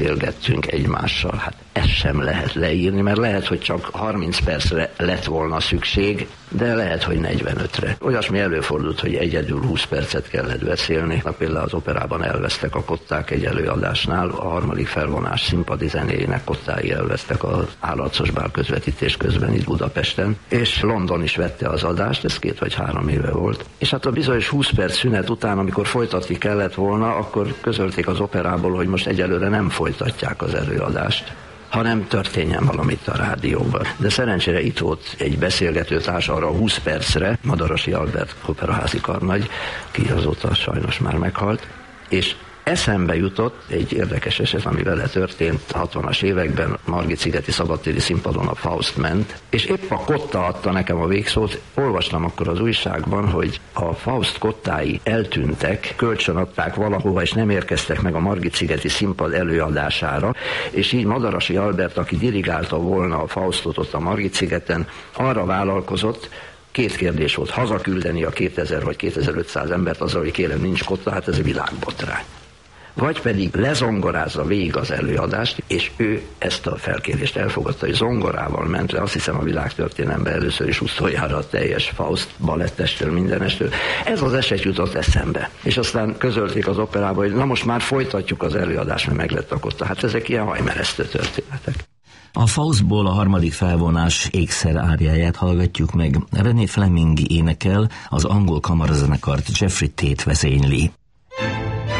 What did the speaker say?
beszélgettünk egymással. Hát ezt sem lehet leírni, mert lehet, hogy csak 30 percre lett volna szükség, de lehet, hogy 45-re. Olyasmi előfordult, hogy egyedül 20 percet kellett beszélni. Például az operában Elvesztek a kották egy előadásnál, a harmadik felvonás színpadi zenéjének kottái elvesztek az Állarcos bál közvetítés közben itt Budapesten, és London is vette az adást, ez 2 vagy 3 éve volt. És hát a bizonyos 20 perc szünet után, amikor folytatni kellett volna, akkor közölték az operából, hogy most egyelőre nem folytatják az előadást, hanem történjen valamit a rádióban. De szerencsére itt volt egy beszélgetőtárs arra 20 percre, Madarasi Albert operaházi karnagy, ki azóta sajnos már meghalt, és eszembe jutott egy érdekes eset, ami vele történt 60-as években, Margit-szigeti szabadtéri színpadon a Faust ment, és épp a kotta adta nekem a végszót. Olvastam akkor az újságban, hogy a Faust kottái eltűntek, kölcsönadták valahova, és nem érkeztek meg a Margit-szigeti színpad előadására, és így Madarasi Albert, aki dirigálta volna a Faustot ott a Margit-szigeten, arra vállalkozott, 2 kérdés volt: hazaküldeni a 2000 vagy 2500 embert azzal, hogy kérem, nincs kotta, hát ez a világbotrány. Vagy pedig lezongorázza végig az előadást, és ő ezt a felkérést elfogadta, hogy zongorával ment le, azt hiszem a világtörténelemben először is utoljára a teljes Faust balettestől, mindenestől. Ez az eset jutott eszembe. És aztán közölték az operában, hogy na most már folytatjuk az előadást, mert meglett a kotta. Hát ezek ilyen hajmeresztő történetek. A Faustból a harmadik felvonás ékszer áriáját hallgatjuk meg. René Fleming énekel, az angol kamarazenekart Jeffrey Tate vezényli.